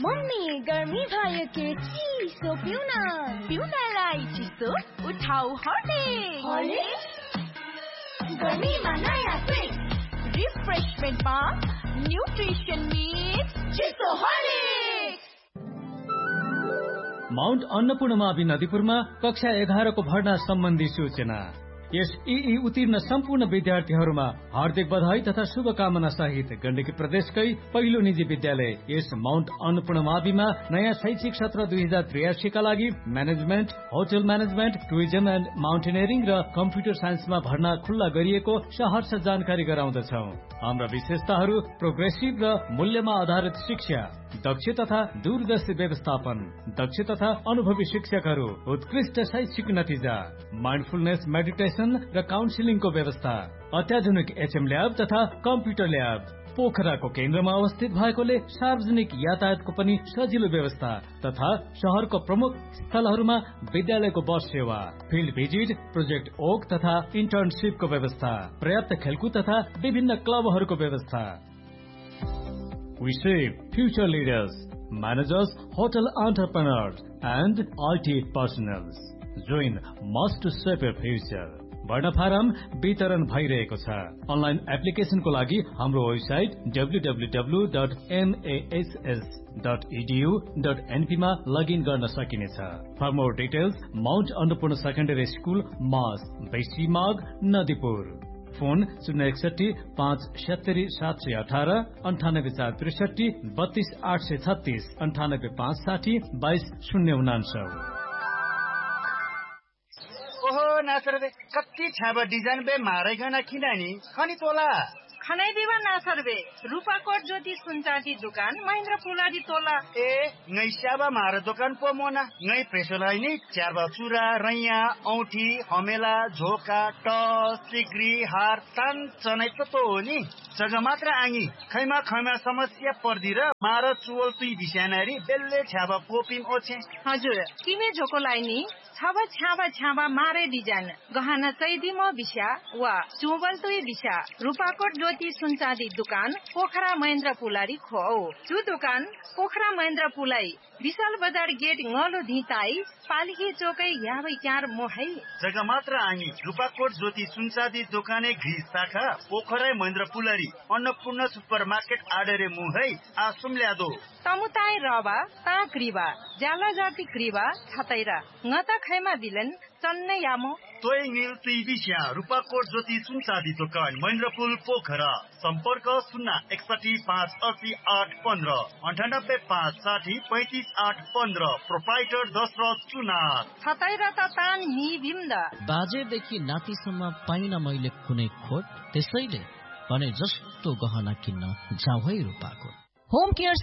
Mummy गर्मी भयो के चिसो पिउनलाई चिसो उठाउ हर्लिक्स गर्मीमा नयाँ ट्रिक रिफ्रेशमेन्टमा न्युट्रिसन मिक्स चिसो हर्लिक्स। माउन्ट अन्नपूर्णमावि नदीपुरमा कक्षा 11 को भर्ना सम्बन्धी सूचना। यस ईई उत्तीर्ण सम्पूर्ण विद्यार्थीहरूमा हार्दिक बधाई तथा शुभकामना सहित गण्डकी प्रदेशकै पहिलो निजी विद्यालय यस माउन्ट अन्नपूर्णमाविमा नयाँ शैक्षिक सत्र 2083 का लागि management, hotel management, tourism and mountaineering र कम्प्युटर साइन्समा भर्ना खुल्ला गरिएको सहर्ष जानकारी गराउँदछौ। हाम्रा विशेषताहरू प्रोग्रेसिभ र मूल्यमा आधारित शिक्षा, दक्ष तथा दूरदर्शी व्यवस्थापन, दक्ष तथा अनुभवी शिक्षकहरू, उत्कृष्ट शैक्षिक नतिजा, माइन्डफुलनेस मेडिटेसन र काउन्सिलिङको व्यवस्था, अत्याधुनिक एचएम ल्याब तथा कम्प्युटर ल्याब, पोखराको केन्द्रमा अवस्थित भएकोले सार्वजनिक यातायातको पनि सजिलो व्यवस्था तथा शहरको प्रमुख स्थलहरूमा विद्यालयको बस सेवा, फिल्ड भिजिट, प्रोजेक्ट ओक तथा इन्टर्नशिपको व्यवस्था, पर्याप्त खेलकुद तथा विभिन्न क्लबहरूको व्यवस्था। We save future leaders, managers, hotel entrepreneurs, and IT personnel. Join us to shape your future. भर्ना फारम वितरण भइरहेको छ। अनलाइन एप्लिकेशनको लागि हाम्रो वेबसाइट www.mass.edu.np मा लगइन गर्न सकिनेछ। For more details Mount Annapurna secondary school मास बेसी माग नदीपुर। फोन 061 570 718 98463 32 836 98 560 22 099। ओहो नासर बे कति छाबा डिजाइन बे मारै गना किनानी खनी तोला खनै दिवा नासर बे रूपाकोट ज्योति सुनचाँदी दुकान महेन्द्र पुलाडी तोला ए ngै स्याबा मार दुकान पो मोना ngै प्रेसोलाई नि च्यारबा चुरा रैया औठी हमेला झोका टस सिग्री हार तान चनै त हो नि जग्गा मात्र आङी खैमा समस्या पर्दी र मार चुवल तुई बिस्यानारी बेल्ले छ्याबा कोपिम ओछे हजुर किमे झोकोलाई नि छाबा मारे डिजाइन गहना चैदिमो बिस्या वा चुवल तुई बिस्या रूपाकोट ज्योति सुनचाँदी दुकान पोखरा महेन्द्र पुलारी खो चु दुकान पोखरा महेन्द्र पुलाई विशाल बजार गेट ngलो धिताई पालिकी चोकै याबै क्यार मोहै जग्गा मात्र आङी रूपाकोट ज्योति सुनचाँदी दोकाने घिस शाखा पोखरा महेन्द्र पुलारी अन्नपूर्ण सुपरमार्केट आडरे मुहै आसुम ल्यादो तमुताई रबा ता क्रिबा जाला जाति क्रिबा छतैरा ngata खैमा बिलन चन्नै यामो तोय मिल तुई बिस्या रूपाकोट ज्योति सुनचाँदी दोकान महेन्द्रपुल पोखरा सम्पर्क 061 580 815 98 560 35 815 प्रोप्राइटर दशरथ चुनार छतैरा त तान नि बिम्दा बाजेदेखि नातिसम्म पाइन मैले कुनै खोट त्यसैले भने जस्तो गहना किन्न जाऊ है रूपाकोट। होम केयर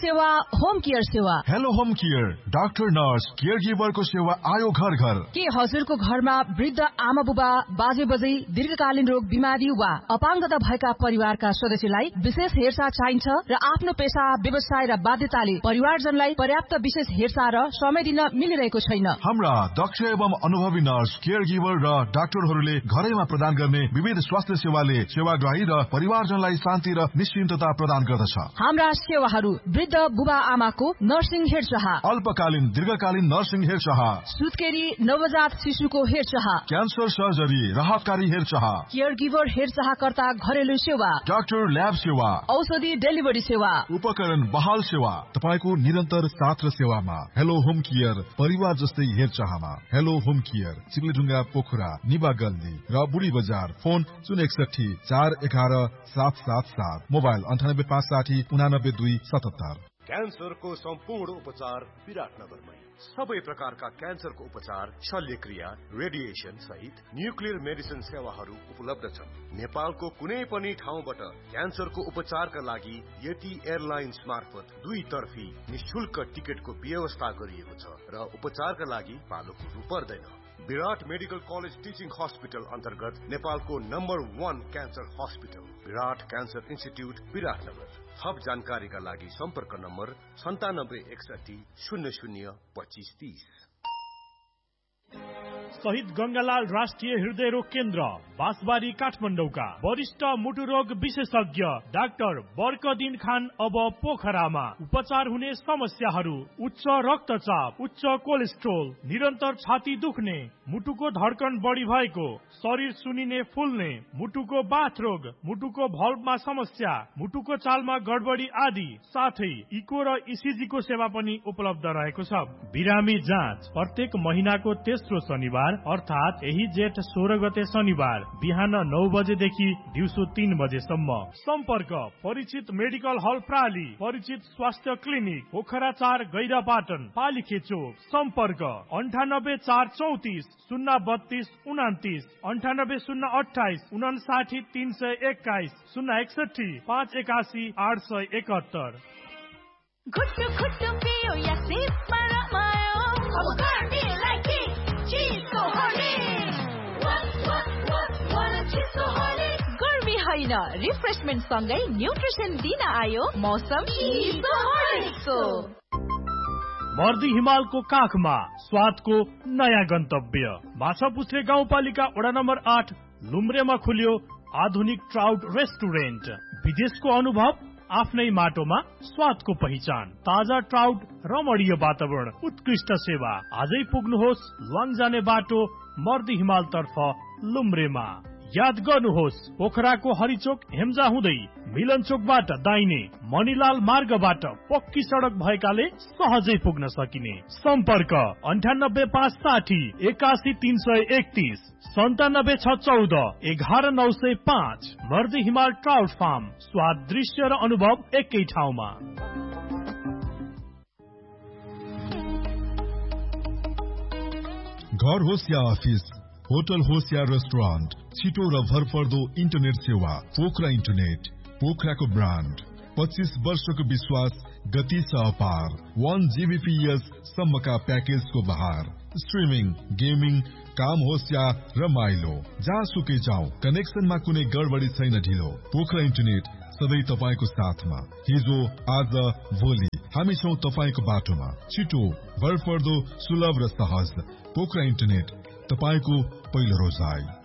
सेवा hello home care doctor nurse care giver को सेवा आयो घर घर। के हजुरको घरमा वृद्ध आमा बुबा बाजे बजै दीर्घकालीन रोग बिमारी वा अपाङ्गता भएका परिवारका सदस्यलाई विशेष हेरचाह चाहिन्छ र आफ्नो पेशा व्यवसाय र बाध्यताले परिवारजनलाई पर्याप्त विशेष हेरचाह र समय दिन मिलिरहेको छैन। हाम्रा दक्ष एवं अनुभवी नर्स केयर गिभर र डाक्टरहरूले घरैमा प्रदान गर्ने विविध स्वास्थ्य सेवाले सेवाग्राही र परिवारजनलाई शान्ति र निश्चिन्तता प्रदान गर्दछ। हाम्रा सेवाहरू वृद्ध बुबा आमाको नर्सिङ हेरचाह, अल्पकालीन दीर्घकालीन नर्सिङ हेरचाह, सुत्केरी नवजात शिशुको हेरचाह, क्यान्सर सर्जरी राहतकारी हेरचाह, केयर गिभर हेरचाहकर्ता घरेलु सेवा, डाक्टर ल्याब सेवा, औषधि डेलिभरी सेवा, उपकरण बहाल सेवा, तपाईको निरन्तर साथ र सेवामा। हेलो होम केयर परिवार जस्तै हेरचाहमा। हेलो होम केयर चिप्लेढुङ्गा पोखरा निबा गल्ली र बुढी बजार। Phone 061 411 777, mobile 98 560 89 277। क्यान्सरको सम्पूर्ण उपचार विराटनगरमै। सबै प्रकारका क्यान्सरको उपचार, शल्यक्रिया, रेडिएसन सहित न्युक्लियर मेडिसिन सेवाहरू उपलब्ध छन्। नेपालको कुनै पनि ठाउँबाट क्यान्सरको उपचारका लागि यति एयरलाइन्स मार्फत 2 तर्फी निशुल्क टिकटको व्यवस्था गरिएको छ र उपचारका लागि पालो कुर्नु पर्दैन। विराट मेडिकल कलेज टिचिङ हस्पिटल अन्तर्गत नेपालको नम्बर 1 क्यान्सर हस्पिटल विराट क्यान्सर इन्स्टिट्युट विराटनगर। थप जानकारीका लागि सम्पर्क नम्बर 97 61 00 25 30। शहीद गंगालाल राष्ट्रिय हृदय रोग केन्द्र बाँसबारी काठमाडौँका वरिष्ठ मुटु रोग विशेषज्ञ डाक्टर बर्कदिन खान अब पोखरामा। उपचार हुने समस्याहरू उच्च रक्तचाप, उच्च कोलेस्ट्रोल, निरन्तर छाती दुख्ने, मुटुको धड्कन बढी भएको, शरीर सुनिने फुल्ने, मुटुको बाथ रोग, मुटुको भल्भमा समस्या, मुटुको चालमा गडबडी आदि साथै इको र इसिजीको सेवा पनि उपलब्ध रहेको छ। बिरामी जाँच प्रत्येक महिनाको तेस्रो शनिबार अर्थात यही जेठ 16 गते शनिबार बिहान 9 बजेदेखि दिउँसो 3 बजेसम्म। सम्पर्क परिचित मेडिकल हल प्राली, परिचित स्वास्थ्य क्लिनिक पोखरा 4 गैरापाटन पालिखेचोक। सम्पर्क 98 434 032 29, 98 028 59 321, 061 581 871। घुट्टु घुट्टु पियो या सिपमा रमायो, अब गर्मीलाई के चिसो हर्लिक्स। गर्मी होइन, रिफ्रेशमेन्ट सँगै न्युट्रिसन दिन आयो मौसम चिसो हर्लिक्सको। मर्दी हिमालको काखमा स्वादको नयाँ गन्तव्य माछापुच्छ्रे गाउँपालिका वडा नम्बर 8 लुम्रेमा खुल्यो आधुनिक ट्राउट रेस्टुरेन्ट। विदेशको अनुभव आफ्नै माटोमा स्वादको पहिचान, ताजा ट्राउट, रमणीय वातावरण, उत्कृष्ट सेवा। आजै पुग्नुहोस् लङ बाटो मर्दी हिमाल तर्फ लुम्रेमा। याद गर्नुहोस् पोखराको हरिचोक हेम्जा हुँदै मिलन चोकबाट दाहिने मणिलाल मार्गबाट पक्की सडक भएकाले सहजै पुग्न सकिने। सम्पर्क 98 560 81 331, 97 614 11 905। मर्दी हिमाल ट्राउट फार्म, स्वाद, दृश्य र अनुभव एकै ठाउँमा। घर होस् या अफिस, होटल होस् या रेस्टुरेन्ट, छिटो र भरपर्दो इन्टरनेट सेवा पोखरा इन्टरनेट। पोखराको ब्रान्ड, 25 वर्षको विश्वास, गति छ अपार। 1 Gbps सम्मका प्याकेजको बहार। स्ट्रिमिङ, गेमिङ, काम होस् या रमाइलो, जहाँसुकै जाउँ कनेक्सनमा कुनै गडबडी छैन ढिलो। पोखरा इन्टरनेट सधैँ तपाईँको साथमा। हिजो, आज, भोलि हामी छौँ तपाईँको बाटोमा। छिटो, भरपर्दो, सुलभ र सहज। पोखरा इन्टरनेट, तपाईँको पहिलो रोजाइ।